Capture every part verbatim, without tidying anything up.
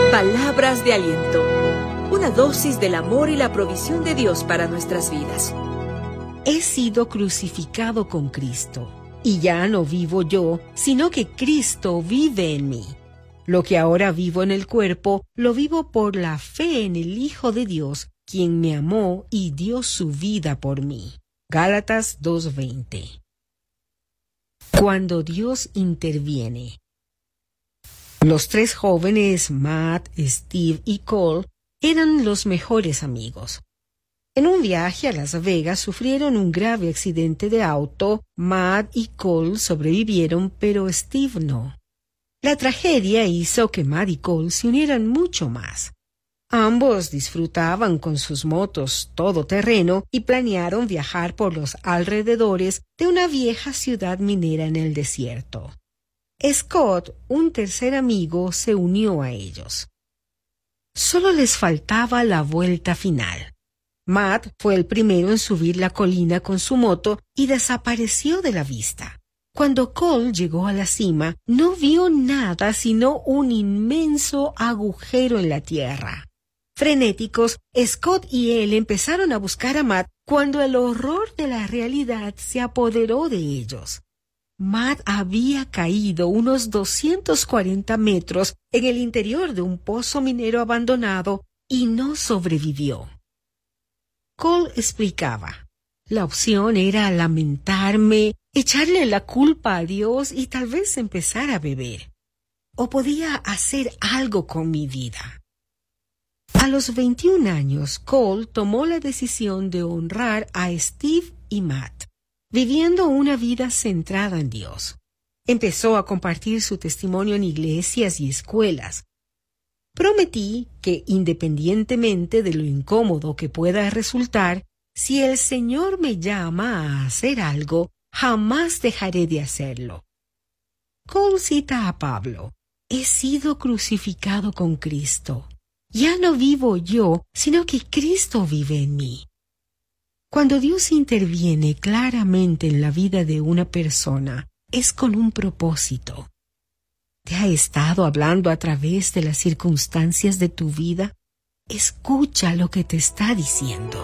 Palabras de aliento. Una dosis del amor y la provisión de Dios para nuestras vidas. He sido crucificado con Cristo, y ya no vivo yo, sino que Cristo vive en mí. Lo que ahora vivo en el cuerpo, lo vivo por la fe en el Hijo de Dios, quien me amó y dio su vida por mí. Gálatas dos veinte. Cuando Dios interviene. Los tres jóvenes, Matt, Steve y Cole, eran los mejores amigos. En un viaje a Las Vegas sufrieron un grave accidente de auto. Matt y Cole sobrevivieron, pero Steve no. La tragedia hizo que Matt y Cole se unieran mucho más. Ambos disfrutaban con sus motos todoterreno y planearon viajar por los alrededores de una vieja ciudad minera en el desierto. Scott, un tercer amigo, se unió a ellos. Solo les faltaba la vuelta final. Matt fue el primero en subir la colina con su moto y desapareció de la vista. Cuando Cole llegó a la cima, no vio nada sino un inmenso agujero en la tierra. Frenéticos, Scott y él empezaron a buscar a Matt cuando el horror de la realidad se apoderó de ellos. Matt había caído unos doscientos cuarenta metros en el interior de un pozo minero abandonado y no sobrevivió. Cole explicaba. La opción era lamentarme, echarle la culpa a Dios y tal vez empezar a beber. O podía hacer algo con mi vida. A los veintiún años, Cole tomó la decisión de honrar a Steve y Matt, viviendo una vida centrada en Dios. Empezó a compartir su testimonio en iglesias y escuelas. Prometí que, independientemente de lo incómodo que pueda resultar, si el Señor me llama a hacer algo, jamás dejaré de hacerlo. Cole cita a Pablo. He sido crucificado con Cristo. Ya no vivo yo, sino que Cristo vive en mí. Cuando Dios interviene claramente en la vida de una persona, es con un propósito. ¿Te ha estado hablando a través de las circunstancias de tu vida? Escucha lo que te está diciendo.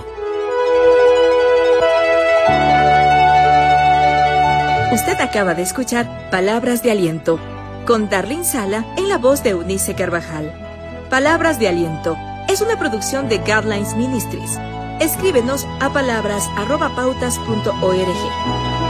Usted acaba de escuchar Palabras de Aliento, con Darlene Sala en la voz de Eunice Carvajal. Palabras de Aliento es una producción de Guidelines Ministries. Escríbenos a palabras arroba pautas punto org.